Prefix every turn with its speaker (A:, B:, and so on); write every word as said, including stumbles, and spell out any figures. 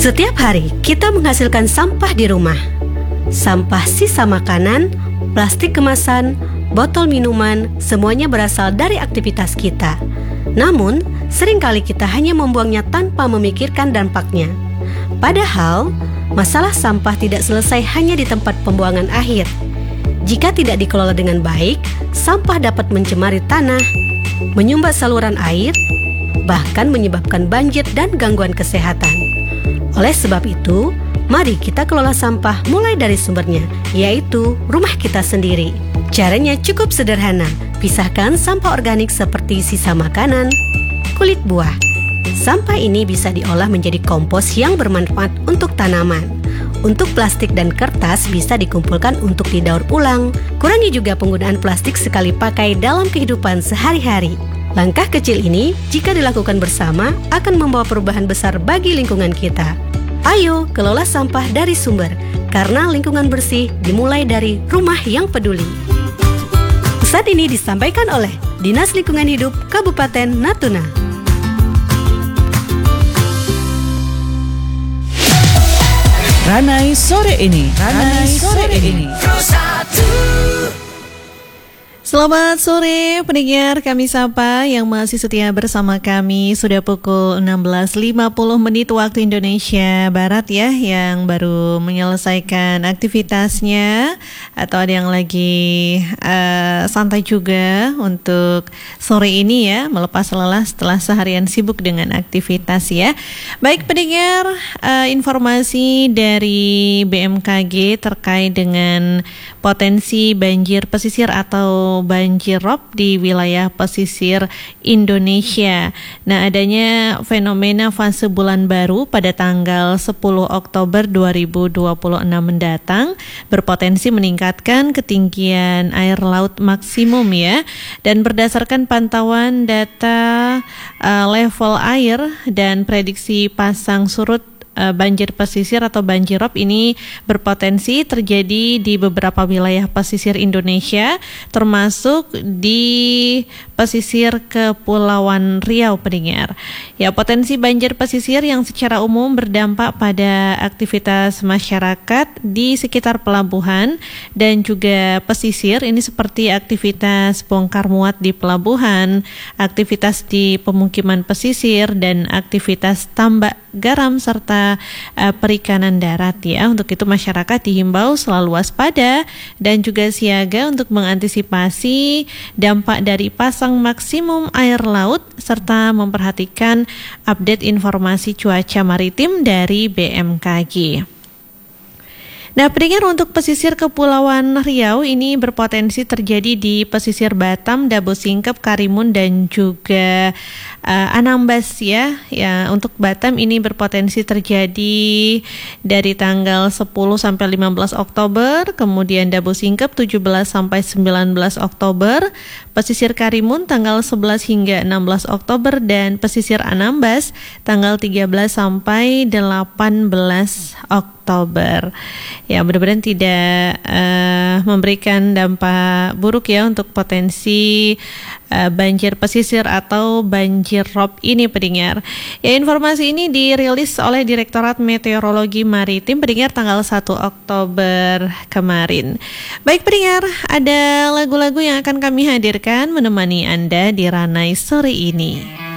A: Setiap hari kita menghasilkan sampah di rumah. Sampah sisa makanan, plastik kemasan, botol minuman, semuanya berasal dari aktivitas kita. Namun, seringkali kita hanya membuangnya tanpa memikirkan dampaknya. Padahal, masalah sampah tidak selesai hanya di tempat pembuangan akhir. Jika tidak dikelola dengan baik, sampah dapat mencemari tanah, menyumbat saluran air, bahkan menyebabkan banjir dan gangguan kesehatan. Oleh sebab itu, mari kita kelola sampah mulai dari sumbernya, yaitu rumah kita sendiri. Caranya cukup sederhana. Pisahkan sampah organik seperti sisa makanan, kulit buah. Sampah ini bisa diolah menjadi kompos yang bermanfaat untuk tanaman. Untuk plastik dan kertas bisa dikumpulkan untuk didaur ulang. Kurangi juga penggunaan plastik sekali pakai dalam kehidupan sehari-hari. Langkah kecil ini, jika dilakukan bersama, akan membawa perubahan besar bagi lingkungan kita. Ayo, kelola sampah dari sumber, karena lingkungan bersih dimulai dari rumah yang peduli. Pesan ini disampaikan oleh Dinas Lingkungan Hidup Kabupaten Natuna.
B: Ranai sore ini, Ranai sore ini. Selamat sore pendengar kami sapa yang masih setia bersama kami. Sudah pukul enam belas lima puluh menit waktu Indonesia Barat ya, yang baru menyelesaikan aktivitasnya atau ada yang lagi uh, santai juga untuk sore ini ya, melepas lelah setelah seharian sibuk dengan aktivitas ya. Baik pendengar, uh, informasi dari B M K G terkait dengan potensi banjir pesisir atau banjir rob di wilayah pesisir Indonesia. Nah, adanya fenomena fase bulan baru pada tanggal sepuluh Oktober dua ribu dua puluh enam mendatang berpotensi meningkatkan ketinggian air laut maksimum ya. Dan berdasarkan pantauan data uh, level air dan prediksi pasang surut banjir pesisir atau banjir rob ini berpotensi terjadi di beberapa wilayah pesisir Indonesia, termasuk di pesisir Kepulauan Riau pendengar. Ya, potensi banjir pesisir yang secara umum berdampak pada aktivitas masyarakat di sekitar pelabuhan dan juga pesisir ini seperti aktivitas bongkar muat di pelabuhan, aktivitas di pemukiman pesisir dan aktivitas tambak garam serta uh, perikanan darat ya. Untuk itu masyarakat dihimbau selalu waspada dan juga siaga untuk mengantisipasi dampak dari pasang maksimum air laut serta memperhatikan update informasi cuaca maritim dari B M K G. Nah, pendengar, untuk pesisir Kepulauan Riau ini berpotensi terjadi di pesisir Batam, Dabo Singkep, Karimun dan juga uh, Anambas ya. Ya, untuk Batam ini berpotensi terjadi dari tanggal sepuluh sampai lima belas Oktober, kemudian Dabo Singkep tujuh belas sampai sembilan belas Oktober, pesisir Karimun tanggal sebelas hingga enam belas Oktober dan pesisir Anambas tanggal tiga belas sampai delapan belas Oktober. Ya, mudah-mudahan tidak uh, memberikan dampak buruk ya untuk potensi uh, banjir pesisir atau banjir rob ini pendengar. Ya, informasi ini dirilis oleh Direktorat Meteorologi Maritim pendengar tanggal satu Oktober kemarin. Baik pendengar, ada lagu-lagu yang akan kami hadirkan menemani Anda di Ranai sore ini.